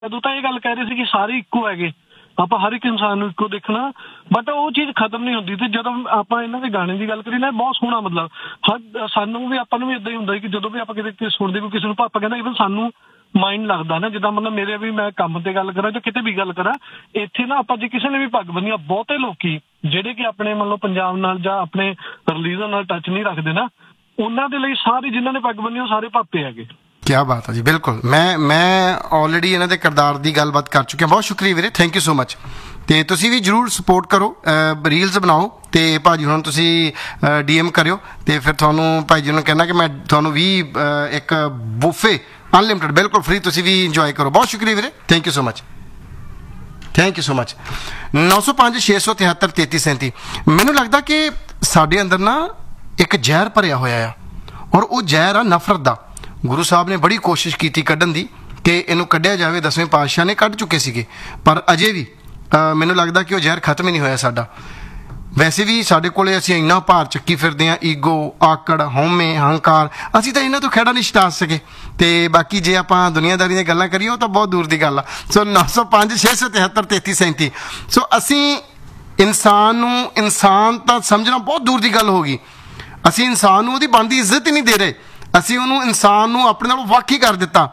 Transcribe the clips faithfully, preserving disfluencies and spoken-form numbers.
ਜਦੋਂ ਤਾਂ ਇਹ ਗੱਲ ਕਹਿ ਰਹੇ ਸੀ ਕਿ ਸਾਰੇ ਇੱਕੋ ਹੈਗੇ, ਆਪਾਂ ਹਰ ਇੱਕ ਇਨਸਾਨ ਨੂੰ ਇੱਕੋ ਦੇਖਣਾ, ਬਟ ਉਹ ਚੀਜ਼ ਖਤਮ ਨਹੀਂ ਹੁੰਦੀ। ਤੇ ਜਦੋਂ ਆਪਾਂ ਇਹਨਾਂ ਦੇ ਗਾਣੇ ਦੀ ਗੱਲ ਕਰੀ ਨਾ, ਬਹੁਤ ਸੋਹਣਾ, ਮਤਲਬ ਹਰ ਸਾਨੂੰ ਵੀ, ਆਪਾਂ ਨੂੰ ਵੀ ਏਦਾਂ ਹੀ ਹੁੰਦਾ ਕਿ ਜਦੋਂ ਵੀ ਆਪਾਂ ਕਿਤੇ ਸੁਣਦੇ ਕੋਈ ਕਿਸੇ ਨੂੰ, ਆਪਾਂ ਕਹਿੰਦਾ ਇਵਨ ਸਾਨੂੰ ਮਾਈਂਡ ਲੱਗਦਾ ਨਾ, ਜਿੱਦਾਂ ਮਤਲਬ ਮੇਰੇ ਵੀ, ਮੈਂ ਕੰਮ ਤੇ ਗੱਲ ਕਰਾਂ ਜਾਂ ਕਿਤੇ ਵੀ ਗੱਲ ਕਰਾਂ, ਇੱਥੇ ਨਾ ਆਪਾਂ ਜੇ ਕਿਸੇ ਨੇ ਵੀ ਪੱਗ ਬੰਨੀ ਆ, ਬਹੁਤੇ ਲੋਕੀ ਜਿਹੜੇ ਕਿ ਆਪਣੇ ਮਤਲਬ ਪੰਜਾਬ ਨਾਲ ਜਾਂ ਆਪਣੇ ਰਿਲੀਜਨ ਨਾਲ ਟੱਚ ਨਹੀਂ ਰੱਖਦੇ ਨਾ, ਉਹਨਾਂ ਦੇ ਲਈ ਸਾਰੇ ਜਿਨ੍ਹਾਂ ਨੇ ਪੱਗ ਬੰਨੀ ਉਹ ਸਾਰੇ ਭਾਪੇ ਹੈਗੇ। ਕਿਆ ਬਾਤ ਹੈ ਜੀ, ਬਿਲਕੁਲ। ਮੈਂ ਮੈਂ ਆਲਰੇਡੀ ਇਹਨਾਂ ਦੇ ਕਿਰਦਾਰ ਦੀ ਗੱਲਬਾਤ ਕਰ ਚੁੱਕਿਆ। ਬਹੁਤ ਸ਼ੁਕਰੀਆ ਵੀਰੇ, ਥੈਂਕ ਯੂ ਸੋ ਮਚ। ਤੇ ਤੁਸੀਂ ਵੀ ਜਰੂਰ ਸਪੋਰਟ ਕਰੋ, ਰੀਲਸ ਬਣਾਓ, ਤੇ ਭਾਜੀ ਹੁਣ ਤੁਸੀਂ ਡੀ ਐਮ ਕਰਿਓ, ਤੇ ਫਿਰ ਤੁਹਾਨੂੰ ਭਾਈ ਜੀ ਨੂੰ ਕਹਿਣਾ ਕਿ ਮੈਂ ਤੁਹਾਨੂੰ ਵੀ ਇੱਕ ਬੁਫੇ ਅਨਲਿਮਿਟਡ ਬਿਲਕੁਲ ਫ੍ਰੀ ਤੁਸੀਂ ਵੀ ਇੰਜੋਏ ਕਰੋ। ਬਹੁਤ ਸ਼ੁਕਰੀਆ ਵੀਰੇ, thank you so much, thank you so much. ਨੌ ਸੌ ਪੰਜ ਛੇ ਸੌ ਤਿਹੱਤਰ ਤੇਤੀ ਸੈਂਤੀ। ਮੈਨੂੰ ਲੱਗਦਾ ਕਿ ਸਾਡੇ ਅੰਦਰ ਨਾ ਇੱਕ ਜ਼ਹਿਰ ਭਰਿਆ ਹੋਇਆ ਆ, ਔਰ ਉਹ ਜ਼ਹਿਰ ਆ ਨਫ਼ਰਤ ਦਾ। ਗੁਰੂ ਸਾਹਿਬ ਨੇ ਬੜੀ ਕੋਸ਼ਿਸ਼ ਕੀਤੀ ਕੱਢਣ ਦੀ ਕਿ ਇਹਨੂੰ ਕੱਢਿਆ ਜਾਵੇ, ਦਸਵੇਂ ਪਾਤਸ਼ਾਹ ਨੇ ਕੱਢ ਚੁੱਕੇ ਸੀਗੇ, ਪਰ ਅਜੇ ਵੀ ਮੈਨੂੰ ਲੱਗਦਾ ਕਿ ਉਹ ਜ਼ਹਿਰ ਖਤਮ ਹੀ ਨਹੀਂ ਹੋਇਆ ਸਾਡਾ। ਵੈਸੇ ਵੀ ਸਾਡੇ ਕੋਲੇ ਅਸੀਂ ਇੰਨਾ ਭਾਰ ਚੱਕੀ ਫਿਰਦੇ ਹਾਂ, ਈਗੋ, ਆਕੜ, ਹਉਮੈ, ਹੰਕਾਰ, ਅਸੀਂ ਤਾਂ ਇਹਨਾਂ ਤੋਂ ਖਹਿੜਾ ਨਹੀਂ ਛਡਾ ਸਕੇ। ਤੇ ਬਾਕੀ ਜੇ ਆਪਾਂ ਦੁਨੀਆਦਾਰੀ ਦੀਆਂ ਗੱਲਾਂ ਕਰੀਏ ਉਹ ਤਾਂ ਬਹੁਤ ਦੂਰ ਦੀ ਗੱਲ ਆ। ਸੋ ਨੌ ਸੌ ਪੰਜ ਛੇ ਸੌ ਤਿਹੱਤਰ ਤੇਤੀ ਸੈਂਤੀ। ਸੋ ਅਸੀਂ ਇਨਸਾਨ ਨੂੰ ਇਨਸਾਨ ਤਾਂ ਸਮਝਣਾ ਬਹੁਤ ਦੂਰ ਦੀ ਗੱਲ ਹੋ ਗਈ। ਅਸੀਂ ਇਨਸਾਨ ਨੂੰ ਉਹਦੀ ਬਣਦੀ ਇੱਜ਼ਤ ਹੀ ਨਹੀਂ ਦੇ ਰਹੇ, ਅਸੀਂ ਉਹਨੂੰ ਇਨਸਾਨ ਨੂੰ ਆਪਣੇ ਨਾਲੋਂ ਵੱਖ ਹੀ ਕਰ ਦਿੱਤਾ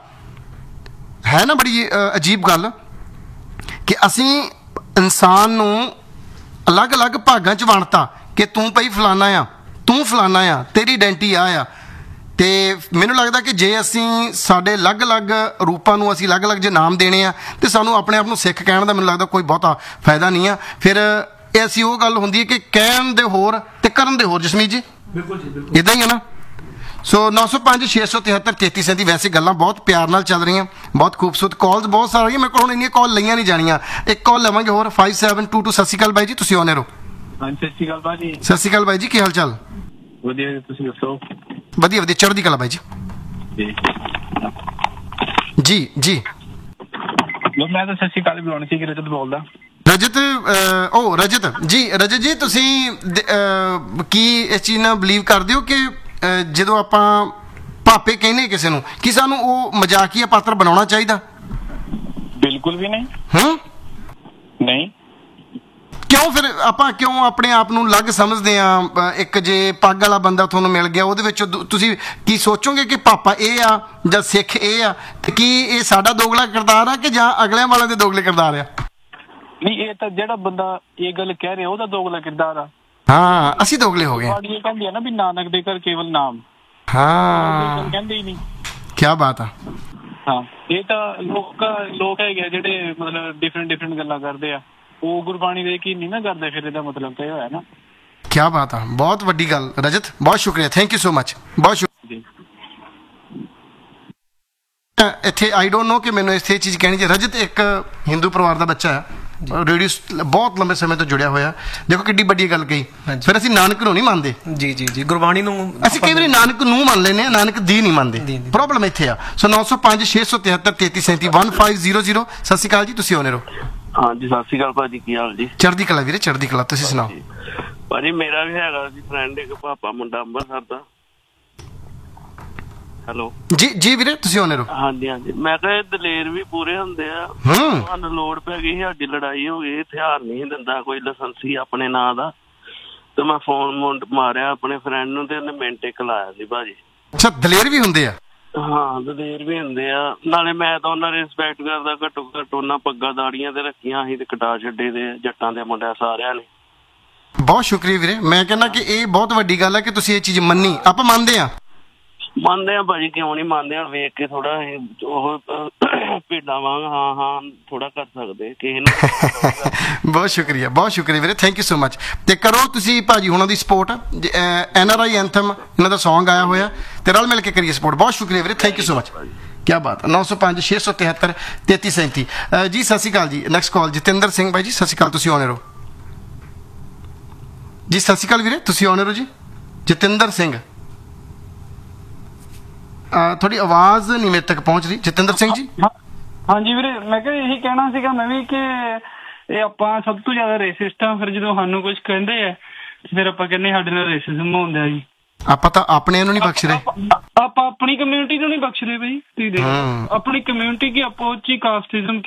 ਹੈ ਨਾ। ਬੜੀ ਅਜੀਬ ਗੱਲ ਕਿ ਅਸੀਂ ਇਨਸਾਨ ਨੂੰ ਅਲੱਗ ਅਲੱਗ ਭਾਗਾਂ 'ਚ ਵੰਡਤਾ ਕਿ ਤੂੰ ਭਾਈ ਫਲਾਨਾ ਆ, ਤੂੰ ਫਲਾਨਾ ਆ, ਤੇਰੀ ਆਇਡੈਂਟੀ ਆ ਆ। ਤੇ ਮੈਨੂੰ ਲੱਗਦਾ ਕਿ ਜੇ ਅਸੀਂ ਸਾਡੇ ਅਲੱਗ ਅਲੱਗ ਰੂਪਾਂ ਨੂੰ ਅਸੀਂ ਅਲੱਗ ਅਲੱਗ ਜੇ ਨਾਮ ਦੇਣੇ ਆ, ਤੇ ਸਾਨੂੰ ਆਪਣੇ ਆਪ ਨੂੰ ਸਿੱਖ ਕਹਿਣ ਦਾ ਮੈਨੂੰ ਲੱਗਦਾ ਕੋਈ ਬਹੁਤਾ ਫਾਇਦਾ ਨਹੀਂ ਆ। ਫਿਰ ਇਹ ਅਸੀਂ ਉਹ ਗੱਲ ਹੁੰਦੀ ਹੈ ਕਿ ਕਹਿਣ ਦੇ ਹੋਰ ਤੇ ਕਰਨ ਦੇ ਹੋਰ। ਜਸਮੀਤ ਜੀ ਬਿਲਕੁਲ ਜੀ, ਬਿਲਕੁਲ ਇੱਦਾਂ ਹੀ ਹੈ ਨਾ। ਸੋ ਨੌ ਸੌ ਪੰਜ ਛੇ ਸੌ ਤਿਹੱਤਰ ਤੇਤੀ ਸੈਂਤੀ। ਵੈਸੇ ਗੱਲਾਂ ਬਹੁਤ ਪਿਆਰ ਨਾਲ ਚੱਲ ਰਹੀਆਂ, ਬਹੁਤ ਖੂਬਸੂਰਤ ਕਾਲਸ ਬਹੁਤ ਸਾਰੀਆਂ। ਮੇਰੇ ਕੋਲ ਹੁਣ ਇੰਨੀਆਂ ਕਾਲ ਲਈਆਂ ਨਹੀਂ ਜਾਣੀਆਂ, ਇੱਕ ਕਾਲ ਲਵਾਂਗੇ ਹੋਰ। Five seven to to. ਸਤਿ ਸ਼੍ਰੀ ਅਕਾਲ ਬਾਈ ਜੀ, ਤੁਸੀਂ ਆਨ 에ਅਰ ਹੋ। ਹਾਂਜੀ ਸਤਿ ਸ਼੍ਰੀ ਅਕਾਲ ਭਾਜੀ। ਸਤਿ ਸ਼੍ਰੀ ਅਕਾਲ ਬਾਈ ਜੀ, ਕੀ ਹਾਲ ਚਾਲ? ਵਧੀਆ, ਤੁਸੀਂ ਦੱਸੋ? ਵਧੀਆ ਵਧੀਆ, ਚੜ੍ਹਦੀ ਕਲਾ ਬਾਈ ਜੀ। ਜੀ ਜੀ ਮੈਂ ਤਾਂ ਸਤਿ ਸ਼੍ਰੀ ਅਕਾਲ ਬੁਲਾਉਣੀ ਸੀ, ਰਜਤ ਬੋਲਦਾ। ਰਜਤ, ਉਹ ਰਜਤ ਜੀ, ਰਜਤ ਜੀ ਤੁਸੀਂ ਕੀ ਇਸ ਚੀਜ਼ ਨਾਲ ਬਿਲੀਵ ਕਰਦੇ ਹੋ ਕਿ ਜਦੋਂ ਆਪਾਂ ਭਾਪੇ ਕਹਿੰਦੇ ਕਿਸੇ ਨੂੰ, ਕਿ ਸਾਨੂੰ ਉਹ ਮਜ਼ਾਕੀਆ ਪਾਤਰ ਬਣਾਉਣਾ ਚਾਹੀਦਾ? ਬਿਲਕੁਲ ਵੀ ਨਹੀਂ। ਹੂੰ ਨਹੀਂ। ਕਿਉਂ ਫਿਰ ਆਪਾਂ ਕਿਉਂ ਆਪਣੇ ਆਪ ਨੂੰ ਅਲੱਗ ਸਮਝਦੇ ਹਾਂ? ਇੱਕ ਜੇ ਪੱਗ ਵਾਲਾ ਬੰਦਾ ਤੁਹਾਨੂੰ ਮਿਲ ਗਿਆ, ਉਹਦੇ ਵਿੱਚ ਤੁਸੀਂ ਕੀ ਸੋਚੋਗੇ ਕਿ ਪਾਪਾ ਇਹ ਆ ਜਾਂ ਸਿੱਖ ਇਹ ਆ? ਤੇ ਕੀ ਇਹ ਸਾਡਾ ਦੋਗਲਾ ਕਿਰਦਾਰ ਆ ਕਿ ਜਾਂ ਅਗਲਿਆਂ ਵਾਲਿਆਂ ਦੇ ਦੋਗਲੇ ਕਿਰਦਾਰ ਆ? ਨਹੀਂ, ਇਹ ਤਾਂ ਜਿਹੜਾ ਬੰਦਾ ਇਹ ਗੱਲ ਕਹਿ ਰਿਹਾ ਉਹਦਾ ਦੋਗਲਾ ਕਿਰਦਾਰ ਆ। ਹਾਂ, ਅਸੀਂ ਦੋਗਲੇ ਹੋ ਗਏ। ਇਹ ਕਹਿੰਦੀ ਆ ਨਾ ਵੀ ਨਾਨਕ ਦੇ ਘਰ ਕੇਵਲ ਨਾਮ। ਹਾਂ, ਕਹਿੰਦੇ ਹੀ ਨਹੀਂ। ਕੀ ਬਾਤ ਆ। ਹਾਂ, ਇਹ ਤਾਂ ਲੋਕ ਲੋਕ ਹੈਗੇ ਜਿਹੜੇ ਮਤਲਬ ਡਿਫਰੈਂਟ ਡਿਫਰੈਂਟ ਗੱਲਾਂ ਕਰਦੇ ਆ, ਉਹ ਗੁਰਬਾਣੀ ਦੇ ਯਕੀਨ ਨਹੀਂ ਨਾ ਕਰਦੇ। ਫਿਰ ਇਹਦਾ ਮਤਲਬ ਤਾਂ ਇਹ ਹੋਇਆ ਨਾ। ਕੀ ਬਾਤ ਆ, ਬਹੁਤ ਵੱਡੀ ਗੱਲ ਰਜਤ, ਬਹੁਤ ਸ਼ੁਕਰੀਆ, ਥੈਂਕ ਯੂ ਸੋ ਮਚ, ਬਹੁਤ ਸ਼ੁਕਰੀਆ। ਇੱਥੇ ਆਈ ਡੋਂਟ ਨੋ ਕਿ ਮੈਨੂੰ ਇੱਥੇ ਇਹ ਚੀਜ਼ ਕਹਿਣੀ ਚਾਹੀਦੀ। ਰਜਤ ਇੱਕ ਹਿੰਦੂ ਪਰਿਵਾਰ ਦਾ ਬੱਚਾ ਹੈ, ਰੇਡੀਓ ਬਹੁਤ ਲੰਬੇ ਸਮੇਂ ਤੋਂ ਜੁੜਿਆ ਹੋਇਆ। ਦੇਖੋ ਕਿੱਡੀ ਵੱਡੀ ਗੱਲ ਕਹੀ। ਫਿਰ ਅਸੀਂ ਨਾਨਕ ਨੂੰ ਨਹੀਂ ਮੰਨਦੇ। ਜੀ ਜੀ ਜੀ, ਗੁਰਬਾਣੀ ਨੂੰ ਅਸੀਂ ਕਈ ਵਾਰੀ ਨਾਨਕ ਨੂੰ ਮੰਨ ਲੈਂਦੇ ਹਾਂ, ਨਾਨਕ ਦੀ ਨਹੀਂ ਮੰਨਦੇ। ਪ੍ਰੋਬਲਮ ਇੱਥੇ ਆ। ਸੋ ਨੌ ਸੌ ਪੰਜ ਛੇ ਸੌ ਤਿਹੱਤਰ ਤੇਤੀ ਸੈਂਤੀ ਵਨ ਫਾਈਵ ਜ਼ੀਰੋ ਜ਼ੀਰੋ। ਸਤਿ ਸ਼੍ਰੀ ਅਕਾਲ ਜੀ, ਤੁਸੀਂ ਆਨ 에ਅਰ ਹੋ। ਹਾਂਜੀ ਸਤਿ ਸ਼੍ਰੀ ਅਕਾਲ ਭਾਜੀ, ਕੀ ਹਾਲ ਜੀ? ਚੜ੍ਹਦੀ ਕਲਾ ਵੀਰੇ, ਚੜ੍ਹਦੀ ਕਲਾ, ਤੁਸੀਂ ਸੁਣਾਓ? ਭਾਜੀ ਮੇਰਾ ਵੀ ਹੈਗਾ ਸੀ ਫਰੈਂਡ ਇੱਕ ਪਾਪਾ ਮੁੰਡਾ ਅੰਮ੍ਰਿਤਸਰ ਦਾ। ਹੈਲੋ ਜੀ ਜੀ ਵੀਰੇ, ਤੁਸੀਂ ਆਨ 에ਅਰ ਹੋ। ਹਾਂਜੀ ਹਾਂਜੀ, ਮੈਂ ਕਿਹਾ ਦਲੇਰ ਵੀ ਪੂਰੇ ਹੁੰਦੇ ਆ। ਸਾਨੂੰ ਲੋੜ ਪੈ ਗਈ, ਸਾਡੀ ਲੜਾਈ ਹੋ ਗਈ, ਹਥਿਆਰ ਨਹੀਂ ਦਿੰਦਾ ਕੋਈ, ਲਾਇਸੈਂਸੀ ਆਪਣੇ ਨਾਂ ਦਾ। ਤੇ ਮੈਂ ਫੋਨ ਮਾਰਿਆ ਆਪਣੇ ਫਰੈਂਡ ਨੂੰ, ਤੇ ਉਹਨੇ ਮਿੰਟ ਇੱਕ ਲਾਇਆ ਸੀ ਭਾਜੀ। ਅੱਛਾ, ਦਲੇਰ ਵੀ ਹੁੰਦੇ ਆ? ਹਾਂ, ਦਲੇਰ ਵੀ ਹੁੰਦੇ ਆ। ਨਾਲੇ ਮੈਂ ਤਾਂ ਉਹਨਾਂ ਦੀ ਰਿਸਪੈਕਟ ਕਰਦਾ, ਘੱਟੋ ਘੱਟ ਉਹਨਾਂ ਪੱਗਾਂ ਦਾੜੀਆਂ ਤੇ ਰੱਖੀਆਂ ਸੀ ਤੇ ਕਟਾ ਛੱਡੇ ਦੇ ਜੱਟਾਂ ਦੇ ਮੁੰਡਿਆਂ ਸਾਰਿਆਂ ਨੇ। ਬਹੁਤ ਸ਼ੁਕਰੀਆ ਵੀਰੇ। ਮੈਂ ਕਹਿੰਦਾ ਕਿ ਇਹ ਬਹੁਤ ਵੱਡੀ ਗੱਲ ਹੈ ਕਿ ਤੁਸੀਂ ਇਹ ਚੀਜ਼ ਮੰਨੀ। ਆਪਾਂ ਮੰਨਦੇ ਹਾਂ ਮੰਨਦੇ ਆ ਭਾਜੀ, ਕਿਉਂ ਨਹੀਂ ਮੰਨਦੇ? ਹੁਣ ਵੇਖ ਕੇ ਥੋੜਾ ਉਹ ਭੇਡਾਂ ਵਾਂਗ ਹਾਂ ਹਾਂ ਥੋੜਾ ਕਰ ਸਕਦੇ ਕਿਸੇ ਨੂੰ। ਬਹੁਤ ਸ਼ੁਕਰੀਆ, ਬਹੁਤ ਸ਼ੁਕਰੀਆ ਵੀਰੇ, ਥੈਂਕ ਯੂ ਸੋ ਮਚ। ਤੇ ਕਰੋ ਤੁਸੀਂ ਭਾਜੀ ਹੁਣਾਂ ਦੀ support. N R I anthem ਇਹਨਾਂ ਦਾ ਸੌਂਗ ਆਇਆ ਹੋਇਆ, ਤੇ ਰਲ ਮਿਲ ਕੇ ਕਰੀਏ ਸਪੋਰਟ। ਬਹੁਤ ਸ਼ੁਕਰੀਆ ਵੀਰੇ, ਥੈਂਕ ਯੂ ਸੋ ਮਚ। ਕੀ ਬਾਤ। ਨੌ ਸੌ ਪੰਜ ਛੇ ਸੌ ਤਿਹੱਤਰ ਤੇਤੀ ਸੈਂਤੀ। ਜੀ ਸਤਿ ਸ਼੍ਰੀ ਅਕਾਲ ਜੀ। ਨੈਕਸਟ ਕਾਲ ਜਤਿੰਦਰ ਸਿੰਘ ਬਾਈ ਜੀ, ਸਤਿ ਸ਼੍ਰੀ ਅਕਾਲ, ਤੁਸੀਂ ਆਨ 에ਅਰ ਹੋ ਜੀ। ਸਤਿ ਸ਼੍ਰੀ ਅਕਾਲ ਵੀਰੇ, ਤੁਸੀਂ ਆਨ 에ਅਰ ਹੋ ਜੀ। ਜਤਿੰਦਰ ਸਿੰਘ, ਤੁਹਾਡੀ ਆਵਾਜ਼ ਨਹੀਂ ਮੇਰੇ ਤੱਕ ਪਹੁੰਚ ਰਹੀ। ਜਤਿੰਦਰ ਸਿੰਘ ਜੀ। ਹਾਂਜੀ ਵੀਰੇ, ਮੈਂ ਕਿਹਾ ਇਹੀ ਕਹਿਣਾ ਸੀਗਾ ਮੈਂ ਵੀ ਕਿ ਇਹ ਆਪਾਂ ਸਭ ਤੋਂ ਜ਼ਿਆਦਾ ਰੇਸਿਸਟ ਆ। ਫਿਰ ਜਦੋਂ ਸਾਨੂੰ ਕੁਝ ਕਹਿੰਦੇ ਆ ਫਿਰ ਆਪਾਂ ਕਹਿੰਦੇ ਸਾਡੇ ਨਾਲ ਰੇਸਿਜ਼ਮ ਹੁੰਦਾ ਜੀ। ਆਪਾਂ ਤਾਂ ਆਪਣੇ ਨੂੰ ਨਹੀਂ ਬਖਸ਼ ਰਹੇ, ਆਪਾਂ ਆਪਣੀ ਕਮਿਊਨਿਟੀ ਨੂੰ ਨਹੀਂ ਬਖਸ਼ ਰਹੇ ਬਈ। ਤੁਸੀਂ ਦੇਖ ਆਪਣੀ ਕਮਿਊਨਿਟੀ ਕੀ ਅਪੋਚ ਹੀ ਕਾਸਟਿਜ਼ਮ